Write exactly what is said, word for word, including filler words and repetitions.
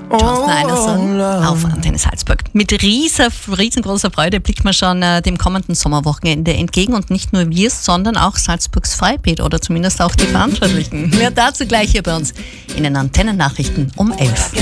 Jonathan Einerson auf Antenne Salzburg. Mit rieser, riesengroßer Freude blickt man schon äh, dem kommenden Sommerwochenende entgegen und nicht nur wir, sondern auch Salzburgs Freibad oder zumindest auch die Verantwortlichen. Mehr dazu gleich hier bei uns in den Antennennachrichten um elf.